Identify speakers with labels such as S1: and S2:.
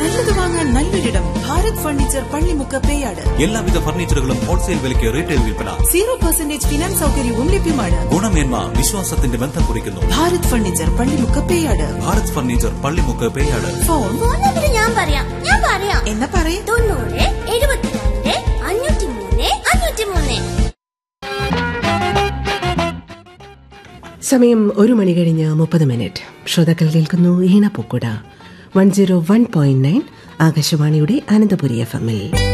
S1: നല്ലത് വാങ്ങാൻ നല്ലൊരിടം ഭാരത് ഫർണിച്ചർ പള്ളിമുക്ക് പേയാട്.
S2: എല്ലാവിധ ഫർണിച്ചറുകളും ഹോൾസെയിൽ വിലയ്ക്ക് റീറ്റെയിൽ വിൽപ്പന.
S1: 0% ഫിനാൻസ് സൗകര്യവും ലഭ്യമാണ്.
S2: ഗുണമേന്മ വിശ്വാസത്തിന്റെ ബന്ധം കുറിക്കുന്നു.
S1: Bharat furniture Pallimukku Peyad.
S2: Bharat furniture Pallimukku Peyad.
S3: Phone ഞാൻ പറയാം
S1: എന്നാ പറയേ.
S3: 90 72 503 503.
S4: സമയം 1 മണി കഴിഞ്ഞ് 30 മിനിറ്റ്. ശ്രോതാക്കൾ കേൾക്കുന്നു ഈണപ്പൂക്കുട 101.9 ആകാശവാണിയുടെ അനന്തപുരി FM.